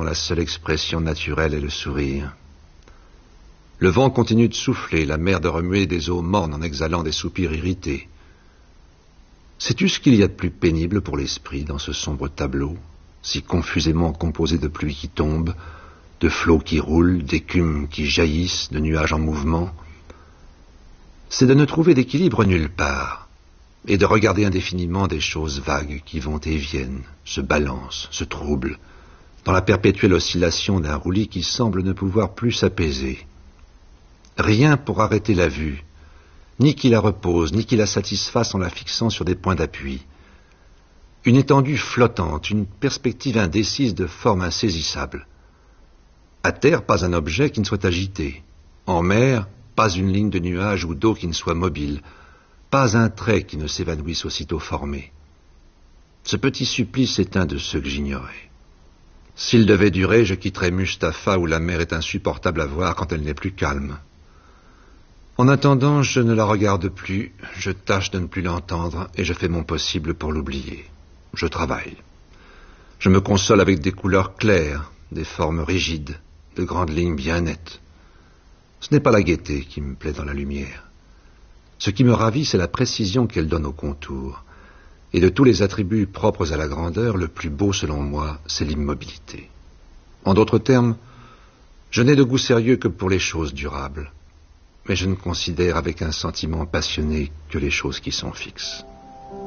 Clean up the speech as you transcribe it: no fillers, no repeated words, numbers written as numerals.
la seule expression naturelle est le sourire. Le vent continue de souffler, la mer de remuer des eaux mornes en exhalant des soupirs irrités. Sais-tu ce qu'il y a de plus pénible pour l'esprit dans ce sombre tableau, si confusément composé de pluie qui tombe, de flots qui roulent, d'écumes qui jaillissent, de nuages en mouvement? C'est de ne trouver d'équilibre nulle part, et de regarder indéfiniment des choses vagues qui vont et viennent, se balancent, se troublent, dans la perpétuelle oscillation d'un roulis qui semble ne pouvoir plus s'apaiser. Rien pour arrêter la vue, ni qui la repose, ni qui la satisfasse en la fixant sur des points d'appui. Une étendue flottante, une perspective indécise de forme insaisissable. À terre, pas un objet qui ne soit agité. En mer, pas une ligne de nuages ou d'eau qui ne soit mobile. Pas un trait qui ne s'évanouisse aussitôt formé. Ce petit supplice est un de ceux que j'ignorais. S'il devait durer, je quitterais Mustapha où la mer est insupportable à voir quand elle n'est plus calme. En attendant, je ne la regarde plus, je tâche de ne plus l'entendre et je fais mon possible pour l'oublier. Je travaille. Je me console avec des couleurs claires, des formes rigides, de grandes lignes bien nettes. Ce n'est pas la gaieté qui me plaît dans la lumière. Ce qui me ravit, c'est la précision qu'elle donne aux contours. Et de tous les attributs propres à la grandeur, le plus beau, selon moi, c'est l'immobilité. En d'autres termes, je n'ai de goût sérieux que pour les choses durables. Mais je ne considère avec un sentiment passionné que les choses qui sont fixes.